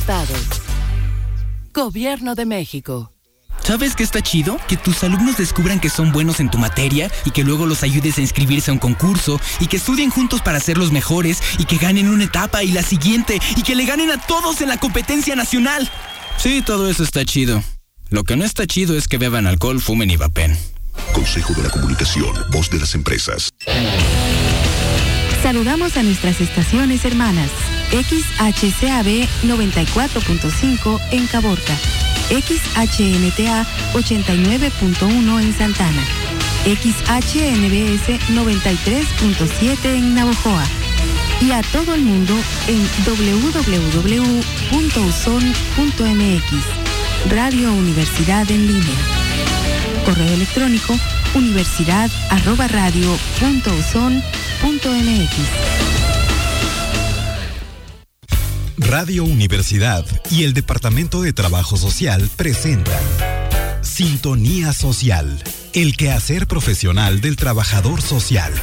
resultados. Gobierno de México. ¿Sabes qué está chido? Que tus alumnos descubran que son buenos en tu materia y que luego los ayudes a inscribirse a un concurso y que estudien juntos para ser los mejores y que ganen una etapa y la siguiente y que le ganen a todos en la competencia nacional. Sí, todo eso está chido. Lo que no está chido es que beban alcohol, fumen y vapen. Consejo de la Comunicación, voz de las empresas. Saludamos a nuestras estaciones hermanas. XHCAB 94.5 en Caborca. XHNTA 89.1 en Santana. XHNBS 93.7 en Navojoa. Y a todo el mundo en www.uson.mx. Radio Universidad en línea. Correo electrónico universidad@radio.uson.mx. Radio Universidad y el Departamento de Trabajo Social presentan Sintonía Social, el quehacer profesional del trabajador social.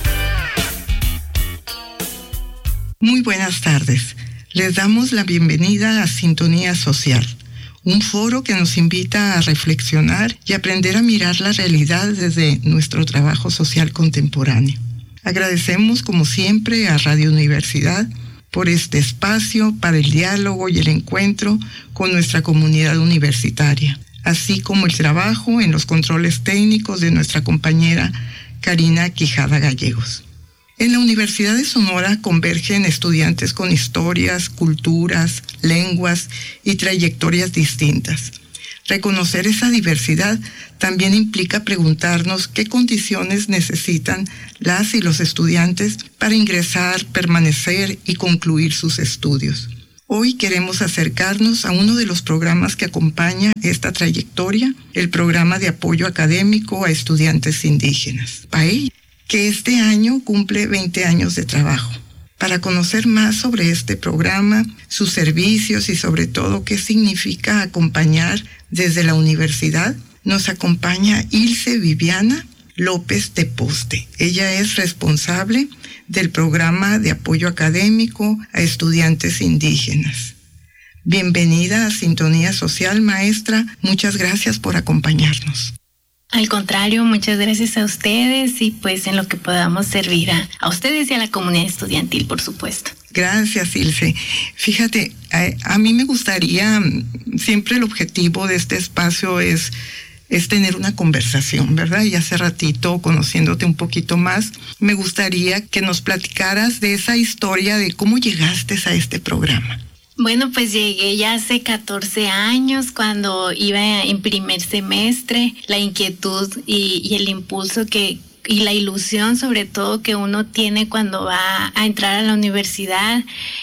Muy buenas tardes. Les damos la bienvenida a Sintonía Social, un foro que nos invita a reflexionar y aprender a mirar la realidad desde nuestro trabajo social contemporáneo. Agradecemos, como siempre, a Radio Universidad por este espacio para el diálogo y el encuentro con nuestra comunidad universitaria, así como el trabajo en los controles técnicos de nuestra compañera Karina Quijada Gallegos. En la Universidad de Sonora convergen estudiantes con historias, culturas, lenguas y trayectorias distintas. Reconocer esa diversidad también implica preguntarnos qué condiciones necesitan las y los estudiantes para ingresar, permanecer y concluir sus estudios. Hoy queremos acercarnos a uno de los programas que acompaña esta trayectoria, el Programa de Apoyo Académico a Estudiantes Indígenas, PAEI, que este año cumple 20 años de trabajo. Para conocer más sobre este programa, sus servicios y sobre todo qué significa acompañar desde la universidad, nos acompaña Ilse Viviana López de Poste. Ella es responsable del Programa de Apoyo Académico a Estudiantes Indígenas. Bienvenida a Sintonía Social, maestra. Muchas gracias por acompañarnos. Al contrario, muchas gracias a ustedes y pues en lo que podamos servir a ustedes y a la comunidad estudiantil, por supuesto. Gracias, Ilse. Fíjate, a mí me gustaría, siempre el objetivo de este espacio es tener una conversación, ¿verdad? Y hace ratito, conociéndote un poquito más, me gustaría que nos platicaras de esa historia de cómo llegaste a este programa. Bueno, pues llegué ya hace 14 años cuando iba en primer semestre. La inquietud y el impulso y la ilusión sobre todo que uno tiene cuando va a entrar a la universidad,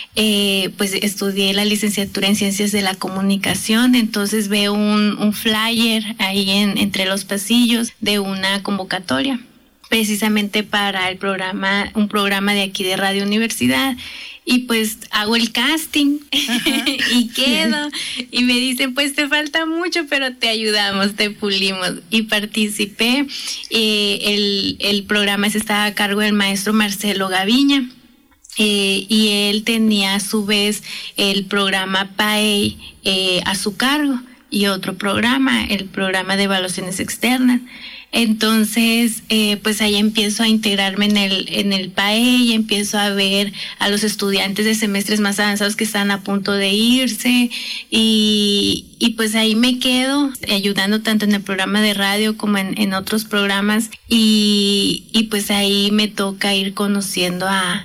pues estudié la licenciatura en Ciencias de la Comunicación, entonces veo un flyer ahí entre los pasillos de una convocatoria, precisamente para un programa de aquí de Radio Universidad. Y pues hago el casting y quedo. Y me dicen, pues te falta mucho, pero te ayudamos, te pulimos. Y participé. El programa estaba a cargo del maestro Marcelo Gaviña. Y él tenía a su vez el programa PAEI a su cargo. Y otro programa, el programa de evaluaciones externas. Entonces, pues ahí empiezo a integrarme en el PAEI, empiezo a ver a los estudiantes de semestres más avanzados que están a punto de irse y pues ahí me quedo ayudando tanto en el programa de radio como en otros programas y pues ahí me toca ir conociendo a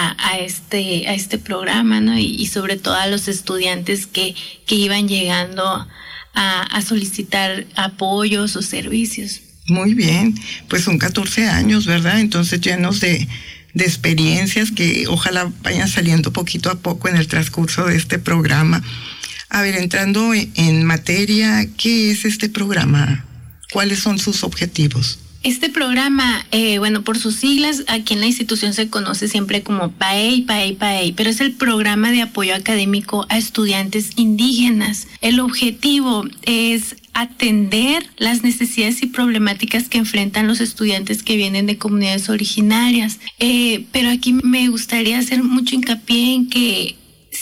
este programa, ¿no? Y sobre todo a los estudiantes que iban llegando a solicitar apoyos o servicios. Muy bien, pues son 14 años, ¿verdad? Entonces llenos de experiencias que ojalá vayan saliendo poquito a poco en el transcurso de este programa. A ver, entrando en materia, ¿qué es este programa? ¿Cuáles son sus objetivos? Este programa, bueno, por sus siglas, aquí en la institución se conoce siempre como PAEI, pero es el Programa de Apoyo Académico a Estudiantes Indígenas. El objetivo es atender las necesidades y problemáticas que enfrentan los estudiantes que vienen de comunidades originarias. Pero aquí me gustaría hacer mucho hincapié en que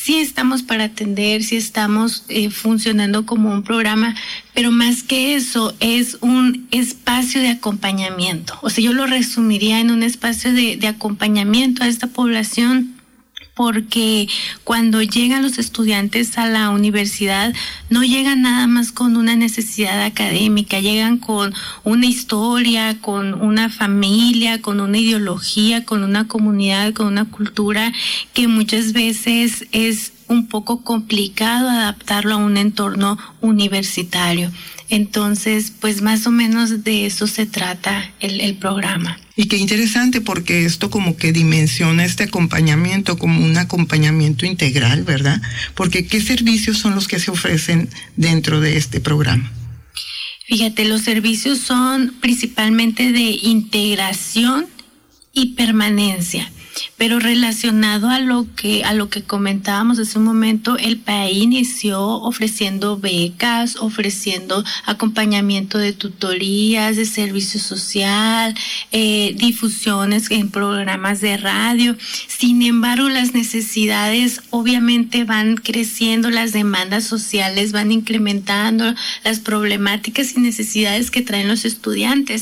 sí estamos para atender, sí estamos funcionando como un programa, pero más que eso es un espacio de acompañamiento. O sea, yo lo resumiría en un espacio de acompañamiento a esta población, porque cuando llegan los estudiantes a la universidad no llegan nada más con una necesidad académica, llegan con una historia, con una familia, con una ideología, con una comunidad, con una cultura que muchas veces es un poco complicado adaptarlo a un entorno universitario. Entonces, pues más o menos de eso se trata el programa. Y qué interesante, porque esto como que dimensiona este acompañamiento como un acompañamiento integral, ¿verdad? Porque ¿qué servicios son los que se ofrecen dentro de este programa? Fíjate, los servicios son principalmente de integración y permanencia. Pero relacionado a lo que comentábamos hace un momento, el PAE inició ofreciendo becas, ofreciendo acompañamiento de tutorías, de servicio social, difusiones en programas de radio. Sin embargo, las necesidades obviamente van creciendo, las demandas sociales van incrementando, las problemáticas y necesidades que traen los estudiantes.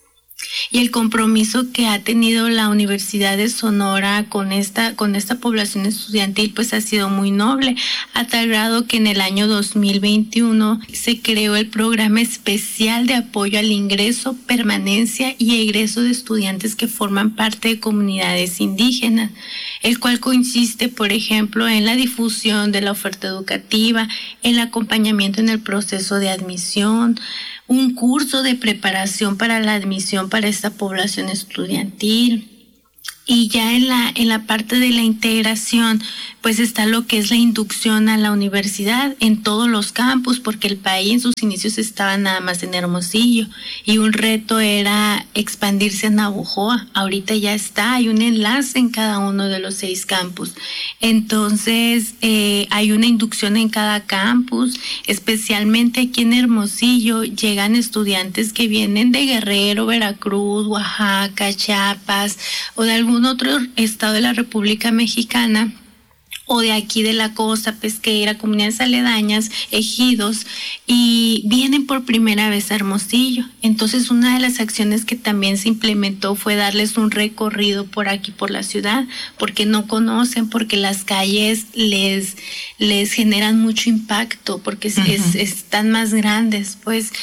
Y el compromiso que ha tenido la Universidad de Sonora con esta población estudiantil pues ha sido muy noble, a tal grado que en el año 2021 se creó el programa especial de apoyo al ingreso, permanencia y egreso de estudiantes que forman parte de comunidades indígenas, el cual consiste, por ejemplo, en la difusión de la oferta educativa, el acompañamiento en el proceso de admisión, un curso de preparación para la admisión para esta población estudiantil. Y ya en la parte de la integración, pues está lo que es la inducción a la universidad en todos los campus, porque el país en sus inicios estaba nada más en Hermosillo y un reto era expandirse a Navojoa. Ahorita ya hay un enlace en cada uno de los 6 campus. Entonces, hay una inducción en cada campus, especialmente aquí en Hermosillo llegan estudiantes que vienen de Guerrero, Veracruz, Oaxaca, Chiapas o de algún otro estado de la República Mexicana, o de aquí de la costa pesquera, comunidades aledañas, ejidos, y vienen por primera vez a Hermosillo. Entonces, una de las acciones que también se implementó fue darles un recorrido por aquí, por la ciudad, porque no conocen, porque las calles les generan mucho impacto, porque están más grandes, pues,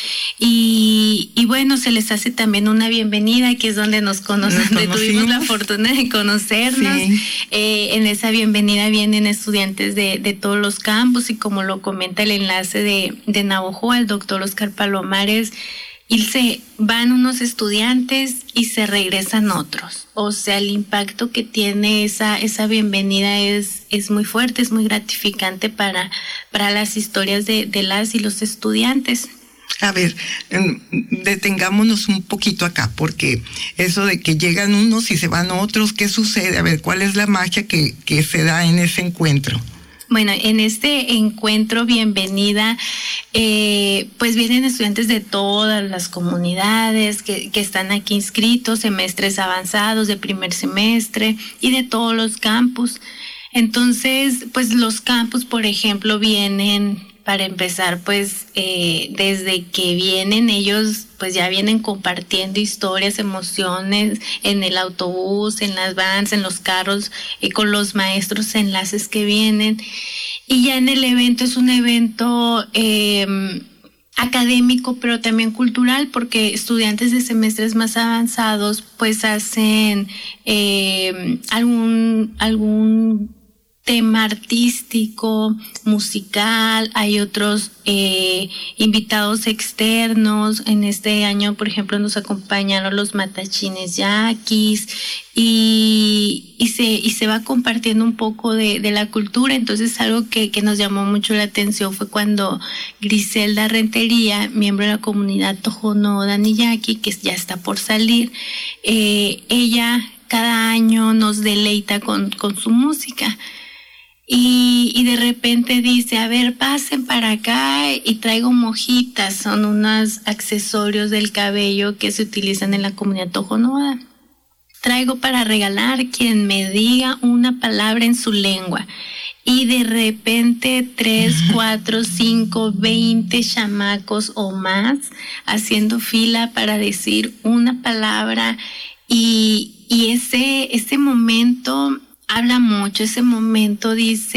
y bueno, se les hace también una bienvenida, que es donde nos conocen, donde tuvimos la fortuna de conocernos. Sí. En esa bienvenida vienen estudiantes de todos los campus, y como lo comenta el enlace de Navojoa, el doctor Oscar Palomares, y se van unos estudiantes y se regresan otros. O sea, el impacto que tiene esa bienvenida es muy fuerte, es muy gratificante para las historias de las y los estudiantes. A ver, detengámonos un poquito acá, porque eso de que llegan unos y se van otros, ¿qué sucede? A ver, ¿cuál es la magia que se da en ese encuentro? Bueno, en este encuentro bienvenida, pues vienen estudiantes de todas las comunidades que están aquí inscritos, semestres avanzados de primer semestre y de todos los campus. Entonces, pues los campus, por ejemplo, vienen... Para empezar, pues desde que vienen ellos, pues ya vienen compartiendo historias, emociones en el autobús, en las vans, en los carros, con los maestros, enlaces que vienen. Y ya en el evento es un evento académico, pero también cultural, porque estudiantes de semestres más avanzados pues hacen algún tema artístico, musical. Hay otros invitados externos. En este año, por ejemplo, nos acompañaron los matachines yaquis y se va compartiendo un poco de la cultura. Entonces, algo que nos llamó mucho la atención fue cuando Griselda Rentería, miembro de la comunidad Tohono O'odham y Yaqui, que ya está por salir, ella cada año nos deleita con su música. Y de repente dice, a ver, pasen para acá, y traigo mojitas, son unos accesorios del cabello que se utilizan en la comunidad Tohono O'odham. Traigo para regalar quien me diga una palabra en su lengua. y de repente 3, 4, 5, 20 chamacos o más haciendo fila para decir una palabra, y ese momento habla mucho. Ese momento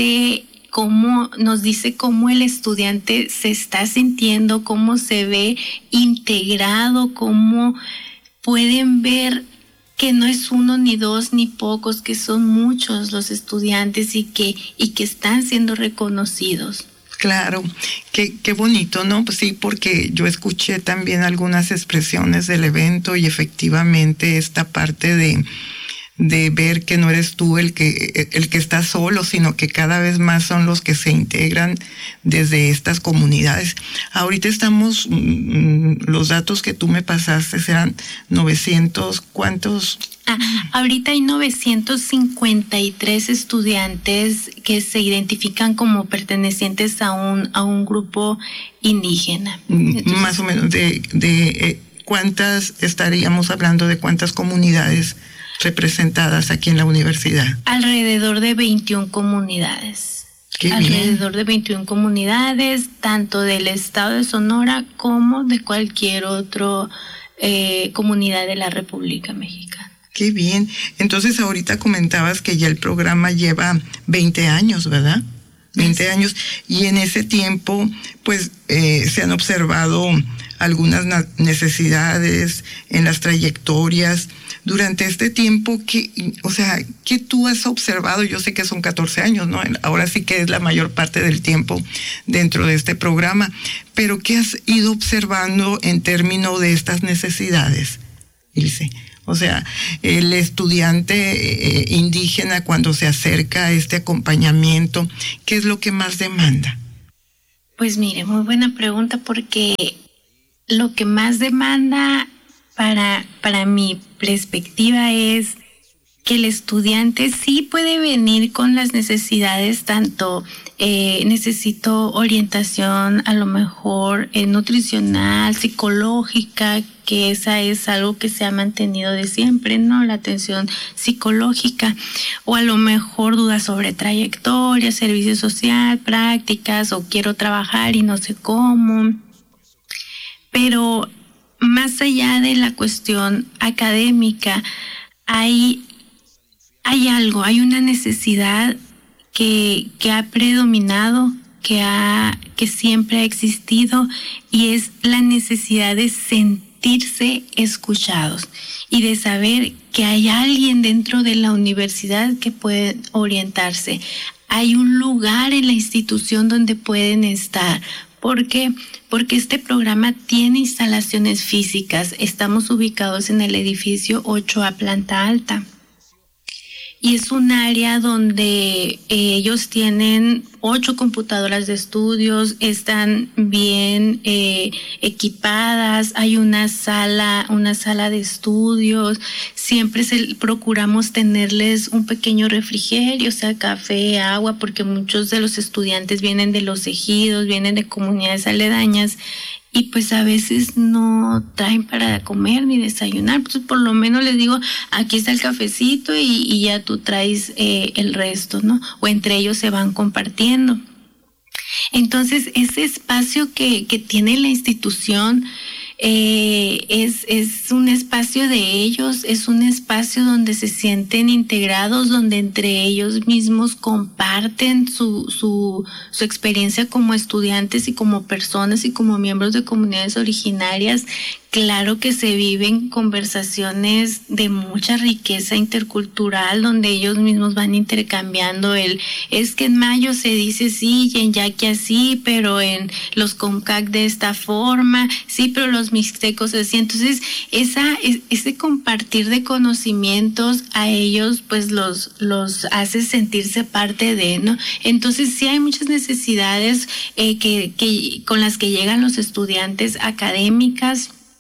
nos dice cómo el estudiante se está sintiendo, cómo se ve integrado, cómo pueden ver que no es uno ni dos ni pocos, que son muchos los estudiantes y que están siendo reconocidos. Claro, qué bonito, ¿no? Pues sí, porque yo escuché también algunas expresiones del evento y efectivamente esta parte de ver que no eres tú el que está solo, sino que cada vez más son los que se integran desde estas comunidades. Ahorita estamos, los datos que tú me pasaste serán 900, ¿cuántos? Ahorita hay 953 estudiantes que se identifican como pertenecientes a un grupo indígena. Entonces, más o menos de ¿cuántas estaríamos hablando, de cuántas comunidades representadas aquí en la universidad? Alrededor de 21 comunidades. Alrededor de 21 comunidades, tanto del estado de Sonora como de cualquier otra comunidad de la República Mexicana. Qué bien. Entonces ahorita comentabas que ya el programa lleva 20 años, ¿verdad? 20 años. Y en ese tiempo, pues, se han observado algunas necesidades en las trayectorias. Durante este tiempo, ¿qué tú has observado? Yo sé que son 14 años, ¿no? Ahora sí que es la mayor parte del tiempo dentro de este programa. Pero ¿qué has ido observando en términos de estas necesidades, Ilse? O sea, el estudiante indígena, cuando se acerca a este acompañamiento, ¿qué es lo que más demanda? Pues mire, muy buena pregunta, porque lo que más demanda para mi perspectiva es que el estudiante sí puede venir con las necesidades, tanto necesito orientación, a lo mejor nutricional, psicológica, que esa es algo que se ha mantenido de siempre, ¿no? La atención psicológica, o a lo mejor dudas sobre trayectoria, servicio social, prácticas, o quiero trabajar y no sé cómo. Pero más allá de la cuestión académica, hay hay una necesidad que ha predominado, que siempre ha existido, y es la necesidad de sentirse escuchados y de saber que hay alguien dentro de la universidad que puede orientarse. Hay un lugar en la institución donde pueden estar. ¿Por qué? Porque este programa tiene instalaciones físicas. Estamos ubicados en el edificio 8A, planta alta. Y es un área donde ellos tienen 8 computadoras de estudios, están bien equipadas, hay una sala de estudios, siempre procuramos tenerles un pequeño refrigerio, o sea, café, agua, porque muchos de los estudiantes vienen de los ejidos, vienen de comunidades aledañas, y pues a veces no traen para comer ni desayunar. Pues por lo menos les digo, aquí está el cafecito y ya tú traes el resto, ¿no? O entre ellos se van compartiendo. Entonces, ese espacio que tiene la institución es un espacio de ellos, es un espacio donde se sienten integrados, donde entre ellos mismos comparten su experiencia como estudiantes y como personas y como miembros de comunidades originarias. Claro que se viven conversaciones de mucha riqueza intercultural, donde ellos mismos van intercambiando es que en mayo se dice sí, y en yaqui así, pero en los comcac de esta forma, sí, pero los mixtecos así. Entonces, ese compartir de conocimientos a ellos, pues los hace sentirse parte de, ¿no? Entonces, sí hay muchas necesidades que con las que llegan los estudiantes académicas.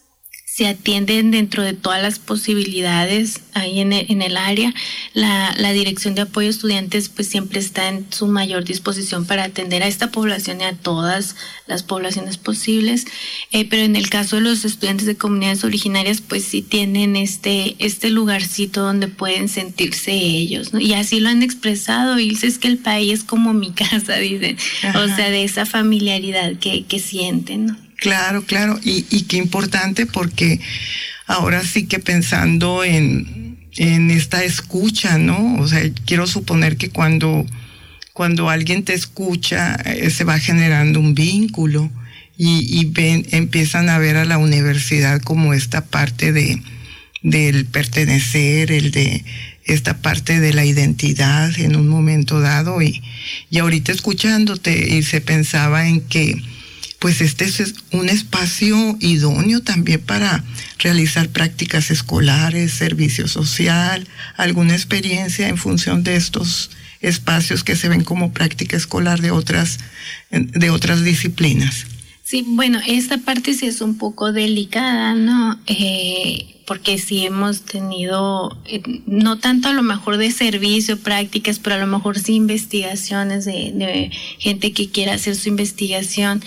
se atienden dentro de todas las posibilidades ahí en el área. La Dirección de Apoyo a Estudiantes pues siempre está en su mayor disposición para atender a esta población y a todas las poblaciones posibles, pero en el caso de los estudiantes de comunidades originarias pues sí tienen este lugarcito donde pueden sentirse ellos, ¿no? Y así lo han expresado, y es que el país es como mi casa, dicen. Ajá. O sea, de esa familiaridad que sienten, ¿no? Claro, y qué importante, porque ahora sí que pensando en esta escucha, ¿no? O sea, quiero suponer que cuando alguien te escucha, se va generando un vínculo y empiezan a ver a la universidad como esta parte del pertenecer, el de esta parte de la identidad en un momento dado, y ahorita escuchándote y se pensaba en que pues este es un espacio idóneo también para realizar prácticas escolares, servicio social, alguna experiencia en función de estos espacios que se ven como práctica escolar de otras disciplinas. Sí, bueno, esta parte sí es un poco delicada, ¿no? Porque sí hemos tenido, no tanto a lo mejor de servicio, prácticas, pero a lo mejor sí investigaciones de gente que quiera hacer su investigación.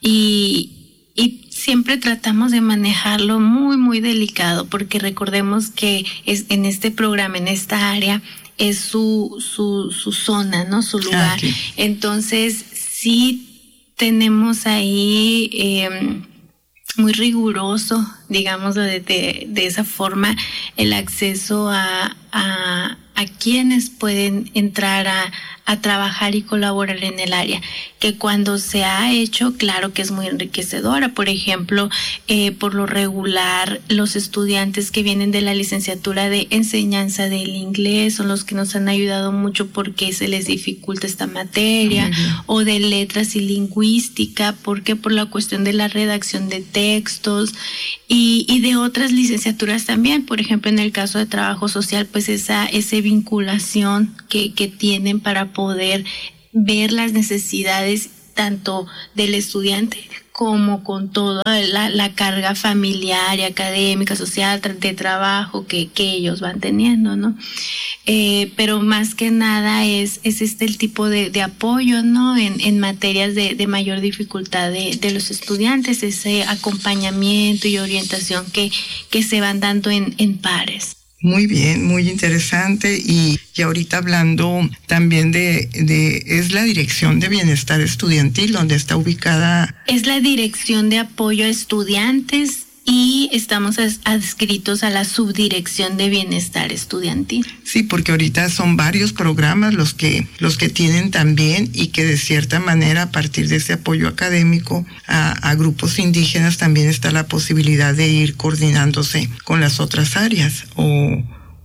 Y siempre tratamos de manejarlo muy, muy delicado, porque recordemos que en este programa, en esta área, es su zona, ¿no? Su lugar. Okay. Entonces, sí tenemos ahí muy riguroso, digamos, de esa forma, el acceso a quienes pueden entrar a trabajar y colaborar en el área, que cuando se ha hecho, claro que es muy enriquecedora. Por ejemplo, por lo regular, los estudiantes que vienen de la licenciatura de enseñanza del inglés son los que nos han ayudado mucho porque se les dificulta esta materia, o de letras y lingüística, porque por la cuestión de la redacción de textos, y de otras licenciaturas también. Por ejemplo, en el caso de trabajo social, pues esa vinculación que tienen para poder ver las necesidades tanto del estudiante como con toda la carga familiar y académica, social, de trabajo que ellos van teniendo, ¿no? Pero más que nada es el tipo de apoyo, ¿no? En materias de mayor dificultad de los estudiantes, ese acompañamiento y orientación que se van dando en pares. Muy bien, muy interesante. Y ahorita hablando también es la Dirección de Bienestar Estudiantil, donde está ubicada. Es la Dirección de Apoyo a Estudiantes y estamos adscritos a la Subdirección de Bienestar Estudiantil. Sí, porque ahorita son varios programas los que tienen también, y que de cierta manera, a partir de ese apoyo académico a grupos indígenas, también está la posibilidad de ir coordinándose con las otras áreas, o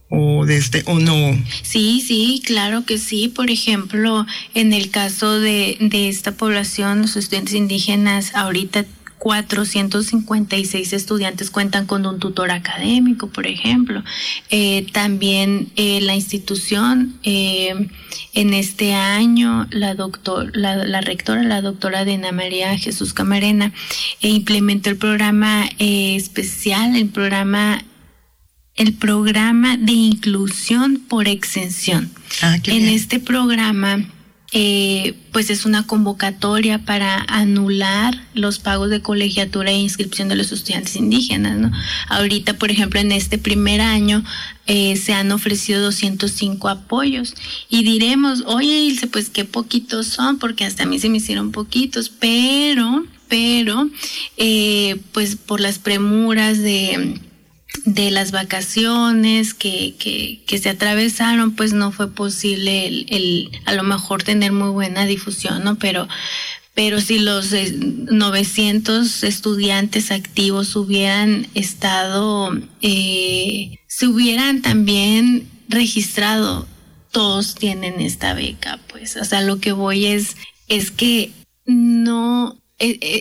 no. Sí, claro que sí. Por ejemplo, en el caso de esta población, los estudiantes indígenas, ahorita 456 estudiantes cuentan con un tutor académico, por ejemplo. También la institución, en este año, la rectora, la doctora Dena María Jesús Camarena, implementó el programa especial, el programa de inclusión por exención. En este programa, pues es una convocatoria para anular los pagos de colegiatura e inscripción de los estudiantes indígenas, ¿no? Ahorita, por ejemplo, en este primer año se han ofrecido 205 apoyos, y diremos, oye, Ilse, pues qué poquitos son, porque hasta a mí se me hicieron poquitos, pero pues por las premuras de las vacaciones que se atravesaron, pues no fue posible a lo mejor tener muy buena difusión, ¿no? Pero si los 900 estudiantes activos hubieran estado, se hubieran también registrado, todos tienen esta beca, pues. O sea, lo que voy es que no,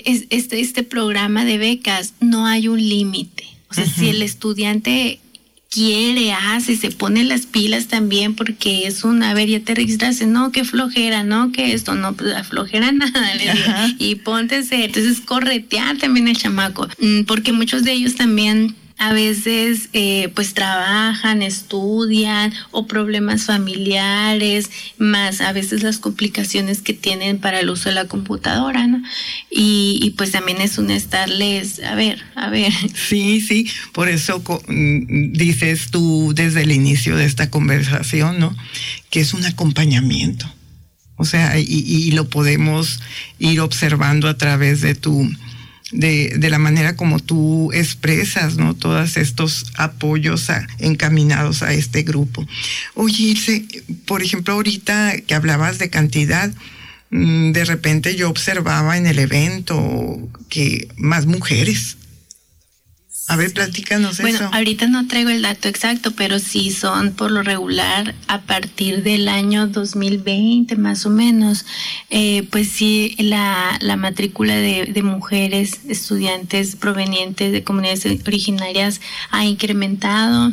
este programa de becas no hay un límite. O sea, si el estudiante quiere, hace, se pone las pilas también, porque es a ver, ya te registraste, no, qué flojera, no, que esto, no, pues la flojera nada, le digo, y ponte a hacer, entonces corretear también el chamaco, porque muchos de ellos también a veces pues trabajan, estudian, o problemas familiares, más a veces las complicaciones que tienen para el uso de la computadora, ¿no? Y pues también es un estarles, a ver. Sí, por eso dices tú desde el inicio de esta conversación, ¿no? Que es un acompañamiento. O sea, y lo podemos ir observando a través de de la manera como tú expresas, ¿no? Todos estos apoyos encaminados a este grupo. Oye, Ilse, por ejemplo, ahorita que hablabas de cantidad, de repente yo observaba en el evento que más mujeres. A ver, platícanos eso. Bueno, ahorita no traigo el dato exacto, pero sí son por lo regular a partir del año 2020 más o menos, pues sí, la matrícula de mujeres estudiantes provenientes de comunidades originarias ha incrementado.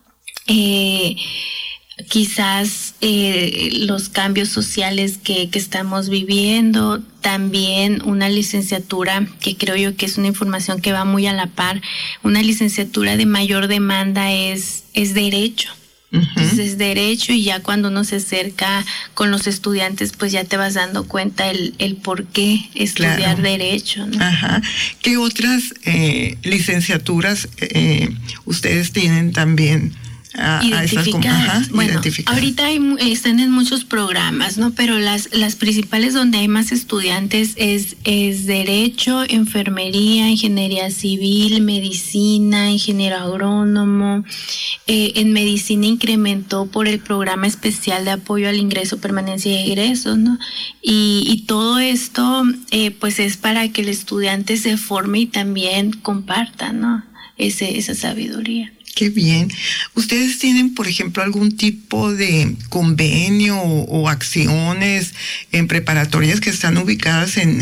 Quizás los cambios sociales que estamos viviendo, también una licenciatura, que creo yo que es una información que va muy a la par, una licenciatura de mayor demanda es derecho. Entonces es derecho, y ya cuando uno se acerca con los estudiantes, pues ya te vas dando cuenta el por qué estudiar derecho, ¿no? Ajá. ¿Qué otras licenciaturas ustedes tienen también? Identificadas. Bueno, ahorita están en muchos programas, ¿no? Pero las principales donde hay más estudiantes es Derecho, Enfermería, Ingeniería Civil, Medicina, Ingeniero Agrónomo. En Medicina incrementó por el Programa Especial de Apoyo al Ingreso, Permanencia y Egresos, ¿no? Y todo esto, pues es para que el estudiante se forme y también comparta, ¿no? Esa sabiduría. Qué bien. ¿Ustedes tienen, por ejemplo, algún tipo de convenio o acciones en preparatorias que están ubicadas en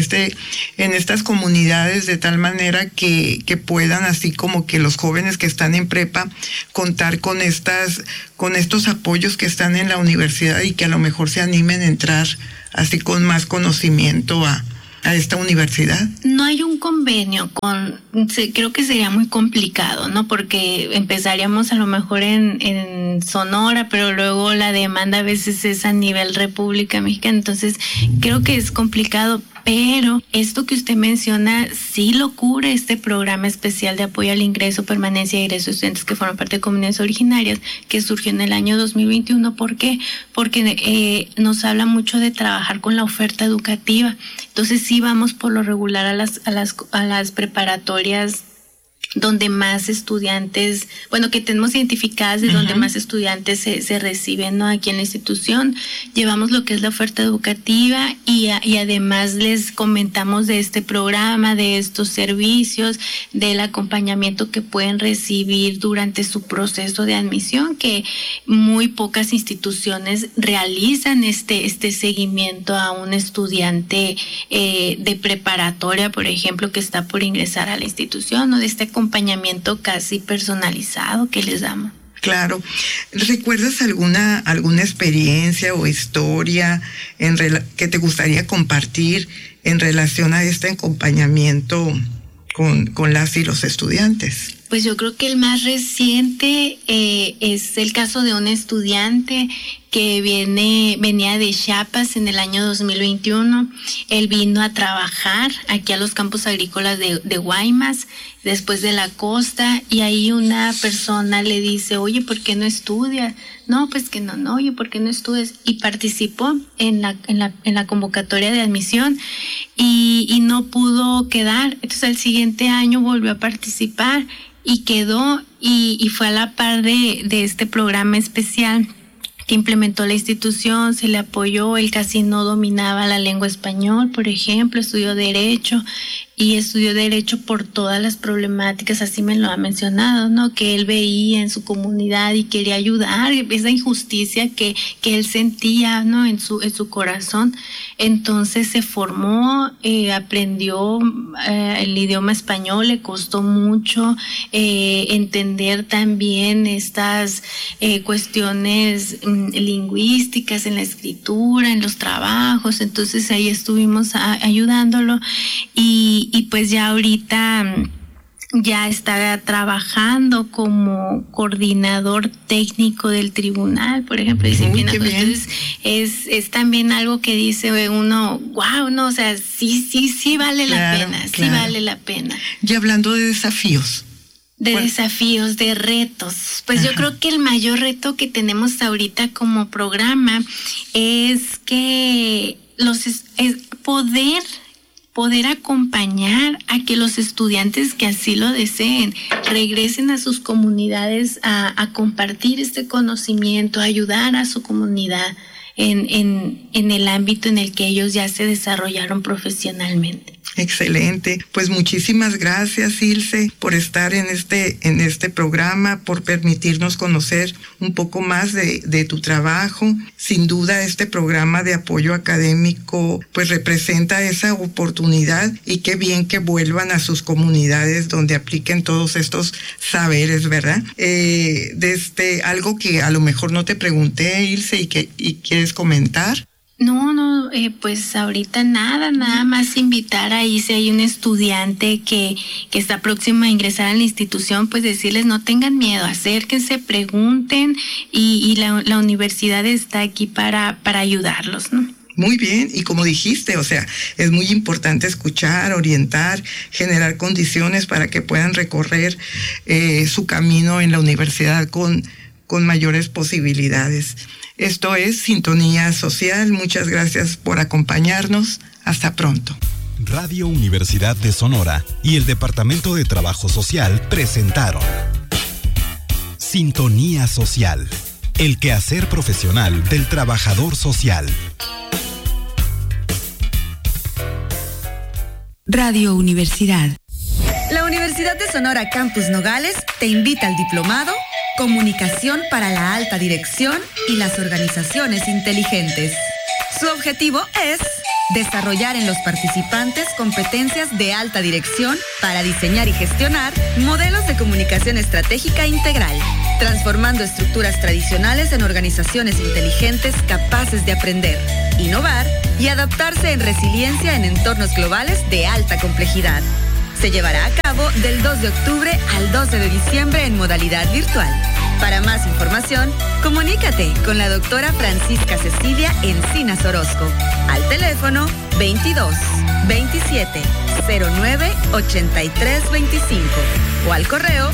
estas comunidades, de tal manera que puedan, así como que los jóvenes que están en prepa, contar con estos apoyos que están en la universidad y que a lo mejor se animen a entrar así con más conocimiento a esta universidad? No hay un convenio creo que sería muy complicado, ¿no? Porque empezaríamos a lo mejor en Sonora, pero luego la demanda a veces es a nivel República Mexicana, entonces creo que es complicado. Pero esto que usted menciona sí lo cubre este Programa Especial de Apoyo al Ingreso, Permanencia y Egreso de Estudiantes que forman parte de comunidades originarias, que surgió en el año 2021. ¿Por qué? Porque nos habla mucho de trabajar con la oferta educativa. Entonces sí vamos por lo regular a las preparatorias donde más estudiantes, que tenemos identificadas de donde más estudiantes se reciben, ¿no? Aquí en la institución llevamos lo que es la oferta educativa y además les comentamos de este programa, de estos servicios, del acompañamiento que pueden recibir durante su proceso de admisión, que muy pocas instituciones realizan este seguimiento a un estudiante de preparatoria, por ejemplo, que está por ingresar a la institución, ¿no? De este acompañamiento casi personalizado que les damos. Claro. ¿Recuerdas alguna experiencia o historia que te gustaría compartir en relación a este acompañamiento con las y los estudiantes? Pues yo creo que el más reciente es el caso de un estudiante que venía de Chiapas en el año 2021. Él vino a trabajar aquí a los campos agrícolas de Guaymas, después de la costa, y ahí una persona le dice, oye, ¿por qué no estudias? No, pues que no, oye, ¿por qué no estudias? Y participó en la convocatoria de admisión y no pudo quedar. Entonces al siguiente año volvió a participar y quedó y fue a la par de este programa especial que implementó la institución, se le apoyó. Él casi no dominaba la lengua español, por ejemplo, estudió Derecho por todas las problemáticas, así me lo ha mencionado, ¿no? Que él veía en su comunidad y quería ayudar, esa injusticia que él sentía, ¿no? En su corazón. entonces se formó, aprendió el idioma español, le costó mucho entender también estas cuestiones lingüísticas en la escritura, en los trabajos, entonces ahí estuvimos ayudándolo y pues ya ahorita ya está trabajando como coordinador técnico del tribunal, por ejemplo, disciplina. Entonces es también algo que dice uno, wow, no, o sea, sí vale la pena, sí vale la pena. Y hablando de desafíos. Desafíos, de retos. Pues yo creo que el mayor reto que tenemos ahorita como programa es que es poder acompañar a que los estudiantes que así lo deseen regresen a sus comunidades a compartir este conocimiento, a ayudar a su comunidad en el ámbito en el que ellos ya se desarrollaron profesionalmente. Excelente. Pues muchísimas gracias, Ilse, por estar en este programa, por permitirnos conocer un poco más de tu trabajo. Sin duda, este programa de apoyo académico pues representa esa oportunidad y qué bien que vuelvan a sus comunidades donde apliquen todos estos saberes, ¿verdad? Algo que a lo mejor no te pregunté, Ilse, y quieres comentar. No, pues ahorita nada más invitar ahí si hay un estudiante que está próximo a ingresar a la institución, pues decirles no tengan miedo, acérquense, pregunten y la universidad está aquí para ayudarlos, ¿no? Muy bien, y como dijiste, o sea, es muy importante escuchar, orientar, generar condiciones para que puedan recorrer su camino en la universidad con mayores posibilidades. Esto es Sintonía Social. Muchas gracias por acompañarnos. Hasta pronto. Radio Universidad de Sonora y el Departamento de Trabajo Social presentaron Sintonía Social, el quehacer profesional del trabajador social. Radio Universidad. La Universidad de Sonora Campus Nogales te invita al diplomado Comunicación para la Alta Dirección y las Organizaciones Inteligentes. Su objetivo es desarrollar en los participantes competencias de alta dirección para diseñar y gestionar modelos de comunicación estratégica integral, transformando estructuras tradicionales en organizaciones inteligentes capaces de aprender, innovar y adaptarse en resiliencia en entornos globales de alta complejidad. Se llevará a cabo del 2 de octubre al 12 de diciembre en modalidad virtual. Para más información, comunícate con la doctora Francisca Cecilia Encinas Orozco al teléfono 22 27 09 83 25 o al correo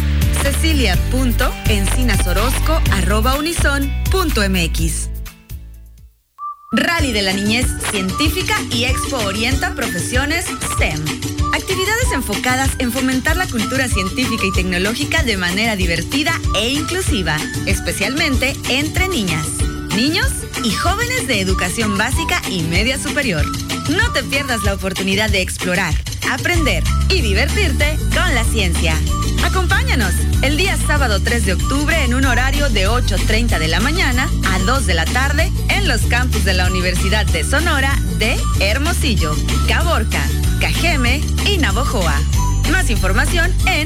cecilia.encinasorozco@unison.mx. Rally de la Niñez Científica y Expo Orienta Profesiones STEM. Actividades enfocadas en fomentar la cultura científica y tecnológica de manera divertida e inclusiva, especialmente entre niñas, niños y jóvenes de educación básica y media superior. No te pierdas la oportunidad de explorar, aprender y divertirte con la ciencia. Acompáñanos el día sábado 3 de octubre en un horario de 8:30 de la mañana a 2 de la tarde en los campus de la Universidad de Sonora de Hermosillo, Caborca, Cajeme y Navojoa. Más información en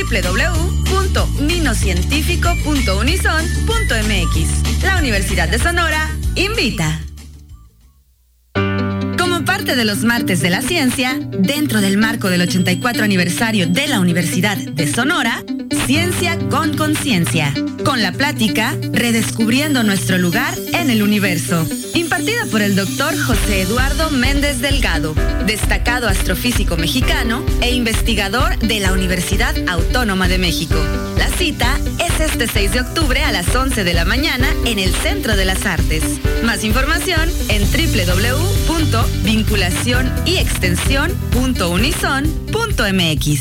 www.ninocientifico.unison.mx. La Universidad de Sonora invita. Como parte de los Martes de la Ciencia, dentro del marco del 84 aniversario de la Universidad de Sonora, Ciencia con Conciencia, con la plática Redescubriendo nuestro lugar en el universo, impartida por el doctor José Eduardo Méndez Delgado, destacado astrofísico mexicano e investigador de la Universidad Autónoma de México. La cita es este 6 de octubre a las 11 de la mañana en el Centro de las Artes. Más información en www.vinculacionyextensión.unison.mx.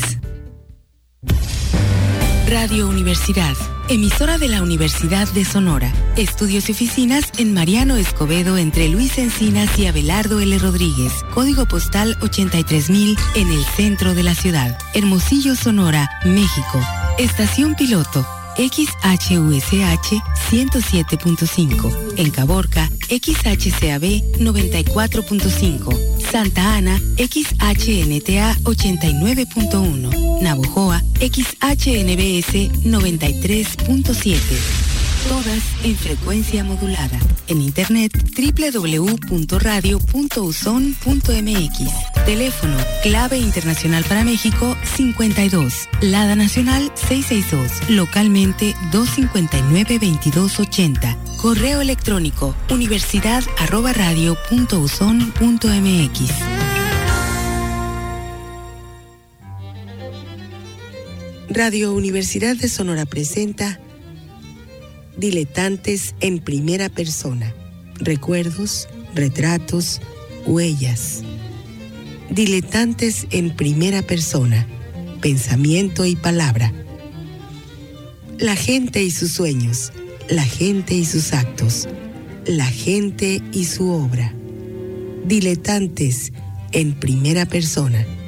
Radio Universidad, emisora de la Universidad de Sonora. Estudios y oficinas en Mariano Escobedo entre Luis Encinas y Abelardo L. Rodríguez. Código postal 83000 en el centro de la ciudad. Hermosillo, Sonora, México. Estación piloto XHUSH 107.5. En Caborca, XHCAB 94.5. Santa Ana, XHNTA 89.1. Navojoa, XHNBS 93.7. Todas en frecuencia modulada. En internet www.radio.uson.mx. Teléfono clave internacional para México 52. Lada nacional 662. Localmente 259-2280. Correo electrónico universidad@radio.uson.mx. Radio Universidad de Sonora presenta Diletantes en primera persona. Recuerdos, retratos, huellas. Diletantes en primera persona. Pensamiento y palabra. La gente y sus sueños. La gente y sus actos. La gente y su obra. Diletantes en primera persona.